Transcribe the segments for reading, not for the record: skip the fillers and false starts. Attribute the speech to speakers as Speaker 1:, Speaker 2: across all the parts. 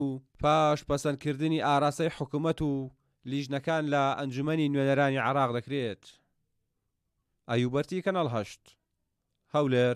Speaker 1: و پاش پەسەندکردنی ئاراستەی حکوومەت و لیژنەکان لە ئەنجومەنی نوێنەرانی عێراق دەکرێت. ئەیوبەرتی کەناڵ 8 هەولێر.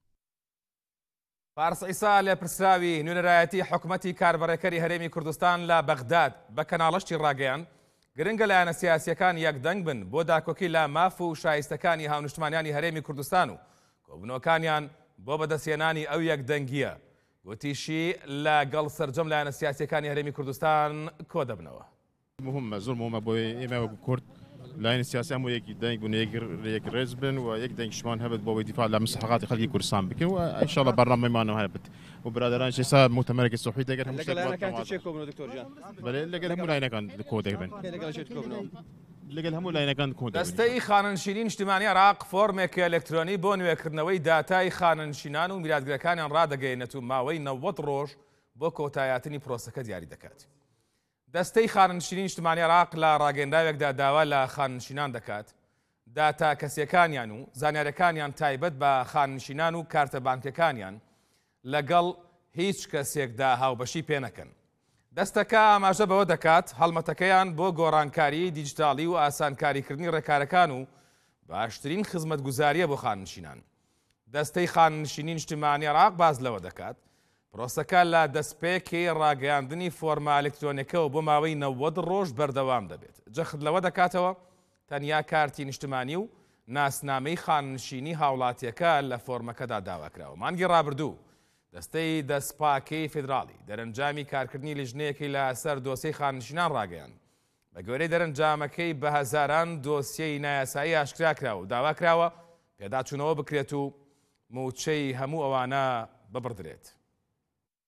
Speaker 2: فارس عیسا لە پرسراوی نوێنەرایەتی حکوومەتی کاربڕێکەری هەرێمی کوردستان لە بەغداد بە کەناڵەشتی ڕاگەیان گرنگە لایەنە سیاسیەکان یەکدەنگ بن بۆ داکۆکی لە ماف و شایستەکانی هاونیشتمانیانی هەرێمی کوردستان و کۆبنەوەکانیان بۆ بەدەستهێنانی ئەو یەکدەنگیە. گوتیشی لەگەڵ سەرجەم لایەنە سیاسیەکانی هەرێمی کوردستان کۆ دەبنەوە.
Speaker 3: مهمە زۆر مهمە بۆی ئێمە وەکو کورد لایەنە سیاسی هەموو یەکی دەنگ بوون یەک ڕێز بن و یەک دەنگشمان هەبێت بۆەوەی دیفاع لە مستحقاتی خەڵکی کوردستان بکەن و ئینشاڵڵا بەرنامەیمانەوە هەبێت و برادران ئێستا مؤتەمەرێکی سۆحی دەگەن هەموو لەگەڵ هەموو لاینەکان کۆ دەبن لەگەڵ هەموو لاینەکان کۆ دەبن.
Speaker 2: دەستەی خاننشینی نیشتیمانی عێراق فۆرمێکی ئەلکترۆنی بۆ نوێکردنەوەی داتای خاننشینان و میراثگرەکانیان ڕادەگەیەنێت و ماوەی 90 ڕۆژ بۆ کۆتاییاتنی پرۆسەکە دیاری دەکات. دەستەی خاننشینی نیشتیمانی عێراق لە ڕاگەیەندراوێکدا داوا لە خاننشینان دەکات داتا کەسیەکانیان و زانیاریەکانیان تایبەت بە خاننشینان و کارتە بانکەکانیان لەگەڵ هیچ کەسێکدا هاوبەشی پێ نەکەن. دەستەکە ئاماژە بەوە دەکات هەڵمەتەکەیان بۆ گۆڕانکاری دیجیتاڵی و ئاسانکاریکردنی ڕێکارەکان و باشترین خزمەتگوزاریە بۆ خاننشینان. دەستەی خاننشینی نیشتیمانی عێراق باز لەوە دەکات پرۆسەکە لە دەستپێکی ڕاگەیاندنی فۆرمە ئەلکترۆنیکەوە بۆ ماوەی 90 ڕۆژ بەردەوام دەبێت. جەخت لەوە دەکاتەوە تەنیا کارتی نیشتیمانی و ناسنامەی خاننشینی هاوڵاتیەکە لە فۆرمەکەدا داواکراوە. مانگی ڕابردوو دەستەی دەستپاکەی فیدراڵی دەرەنجامی کارکردنی لیژنەیەکی لەسەر دۆسیەی خاننشینان ڕاگەیان. بە گوێرەی دەرەنجامەکەی بە هەزاران دۆسیەی نایاسایی ئاشکرا کراوە و داواکراوە پێداچوونەوە بکرێت و موچەی هەموو ئەوانە ببڕدرێت.